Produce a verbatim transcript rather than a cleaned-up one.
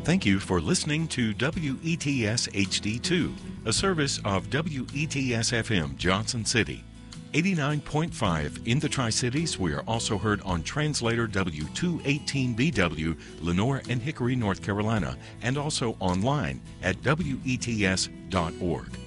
Thank you for listening to W E T S H D two, a service of W E T S F M Johnson City. eighty-nine point five in the Tri-Cities. We are also heard on translator W two eighteen B W, Lenore and Hickory, North Carolina, and also online at W E T S dot org.